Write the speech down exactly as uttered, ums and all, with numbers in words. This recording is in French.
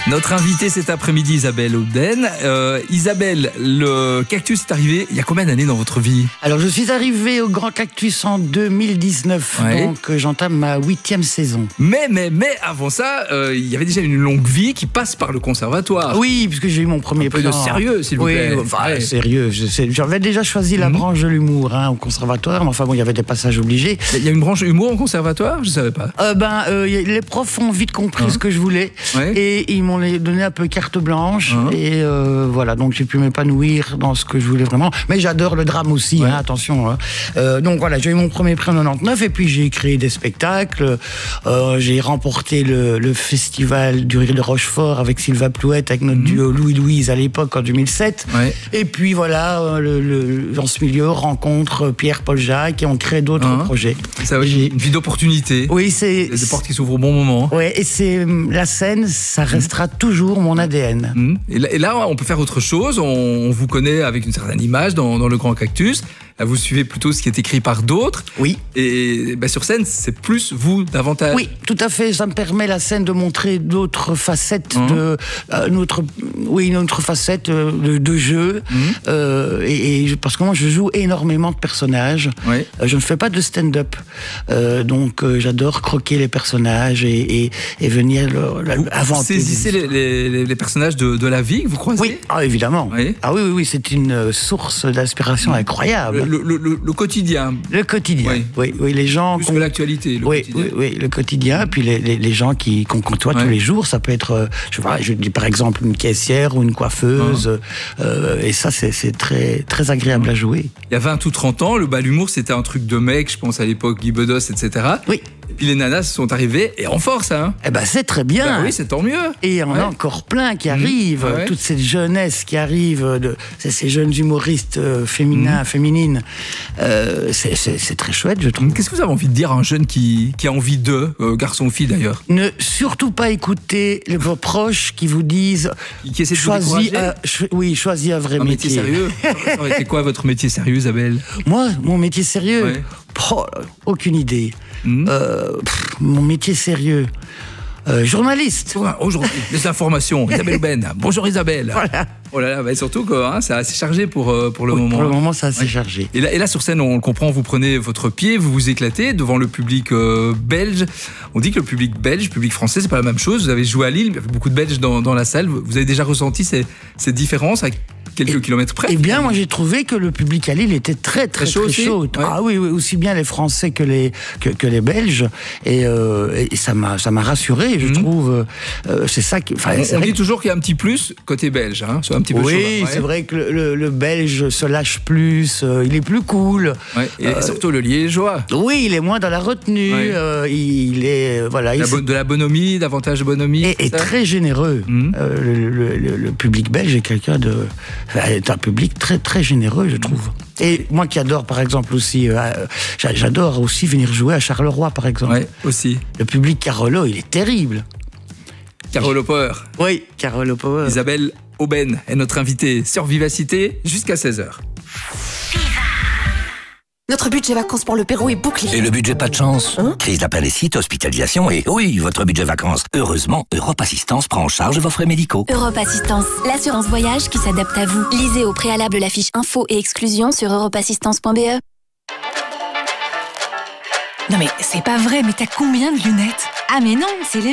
Notre invitée cet après-midi, Isabelle Auden. Euh, Isabelle, le cactus est arrivé il y a combien d'années dans votre vie? Alors, je suis arrivée au Grand Cactus en deux mille dix-neuf, ouais. donc euh, j'entame ma huitième saison. Mais, mais, mais avant ça, euh, il y avait déjà une longue vie qui passe par le conservatoire. Oui, puisque j'ai eu mon premier prix. Un peu de sérieux, s'il vous oui, plaît. Enfin, ouais. sérieux. J'avais déjà choisi la mmh. branche de l'humour hein, au conservatoire, mais enfin bon, il y avait des passages obligés. Il y a une branche humour au conservatoire? Je ne savais pas. Euh, ben, euh, les profs ont vite compris mmh. ce que je voulais ouais. et ils m'ont donné un peu carte blanche mmh. et euh, voilà, donc j'ai pu m'épanouir dans ce que je voulais vraiment. Mais j'adore le drame aussi, ouais. hein, attention. Hein. Euh, donc voilà, j'ai eu mon premier prix en quatre-vingt-dix-neuf et puis j'ai créé des spectacles. Euh, j'ai remporté le, le festival du Rire de Rochefort avec Sylvain Plouette, avec notre mmh. duo Louis-Louise à l'époque en deux mille sept. Ouais. Et puis voilà, le, le, dans ce milieu, rencontre Pierre-Paul Jacques et on crée d'autres mmh. projets. Ça, oui, une vie d'opportunité. Oui, c'est des portes qui s'ouvrent au bon moment. Oui, et c'est la scène, ça restera mmh. toujours mon A D N. Mmh. Et, là, et là, on peut faire autre chose. On, on vous connaît avec une certaine image dans, dans le Grand Cactus. Là, vous suivez plutôt ce qui est écrit par d'autres. Oui. Et bah, sur scène, c'est plus vous davantage. Oui, tout à fait. Ça me permet la scène de montrer d'autres facettes mmh. de euh, notre, oui, une autre facette de, de jeu. Mmh. Euh, et, et parce que moi, je joue énormément de personnages. Oui. Euh, je ne fais pas de stand-up, euh, donc euh, j'adore croquer les personnages et, et, et venir le, le, vous inventer. Vous saisissez les, les, les personnages de, de la vie que vous croisez? Oui, ah, évidemment. Oui. Ah oui, oui, oui, c'est une source d'inspiration mmh. incroyable. Le, le, le, le quotidien. Le quotidien, oui. Oui, oui, les gens... Plus que l'actualité, le oui, quotidien. Oui, oui, le quotidien, puis les, les, les gens qui, qu'on côtoie ouais. tous les jours, ça peut être, je sais pas, je dis par exemple une caissière ou une coiffeuse, ah. euh, et ça, c'est, c'est très, très agréable ah. à jouer. Il y a vingt ou trente ans, le bal humour, c'était un truc de mec, je pense à l'époque, Guy Bedos, et cetera. Oui. Et puis les nanas sont arrivées, et en force, hein. Eh ben, c'est très bien. Ben oui, c'est tant mieux. Et il y en ouais. a encore plein qui arrivent, mmh. ouais. toute cette jeunesse qui arrive, de, ces jeunes humoristes euh, féminins, mmh. féminines. Euh, c'est, c'est, c'est très chouette, je trouve. Qu'est-ce que vous avez envie de dire à un jeune qui, qui a envie d'eux, euh, garçon ou fille d'ailleurs? Ne surtout pas écouter vos proches qui vous disent qui essaient de choisis, un, cho- oui, choisis un vrai un métier. métier sérieux. Ça aurait été quoi votre métier sérieux, Isabelle? Moi, mon métier sérieux, ouais. oh, aucune idée. Mmh. Euh, pff, mon métier sérieux. Euh, journaliste. Ouais, aujourd'hui, les informations. Isabelle Auden. Bonjour Isabelle. Voilà. Oh là là, bah surtout que hein, c'est assez chargé pour, euh, pour le oui, moment. Pour le moment, c'est assez ouais. chargé. Et là, et là, sur scène, on le comprend, vous prenez votre pied, vous vous éclatez devant le public euh, belge. On dit que le public belge, le public français, c'est pas la même chose. Vous avez joué à Lille, il y avait beaucoup de Belges dans, dans la salle. Vous avez déjà ressenti ces, ces différences à quelques et, kilomètres près? Eh bien, moi, j'ai trouvé que le public à Lille était très, très, très chaud. Très chaud. Ouais. Ah oui, oui, aussi bien les Français que les, que, que les Belges. Et, euh, et ça m'a, ça m'a rassuré, je mmh. trouve. Euh, c'est ça qui. On, on dit que... toujours qu'il y a un petit plus côté belge, hein, un petit peu oui, chaud. Oui, c'est vrai que le, le, le Belge se lâche plus, euh, il est plus cool. Ouais, et euh, surtout le Liégeois. Oui, il est moins dans la retenue. Ouais. Euh, il est voilà. La il bo- de la bonhomie, davantage de bonhomie. Et, et très généreux. Mmh. Euh, le, le, le, le public belge est quelqu'un de, est un public très très généreux, je trouve. Et moi qui adore, par exemple, aussi, euh, j'adore aussi venir jouer à Charleroi, par exemple. Oui, aussi. Le public Carolo, il est terrible. Carolo Power. Oui, Carolo Power. Isabelle Auden est notre invitée sur Vivacité jusqu'à seize heures. Notre budget vacances pour le Pérou est bouclé. Et le budget pas de chance hein? Crise d'appendicite, hospitalisation et oui, votre budget vacances. Heureusement, Europe Assistance prend en charge vos frais médicaux. Europe Assistance, l'assurance voyage qui s'adapte à vous. Lisez au préalable la fiche info et exclusion sur europe assistance point b e. Non mais c'est pas vrai, mais t'as combien de lunettes? Ah mais non, c'est les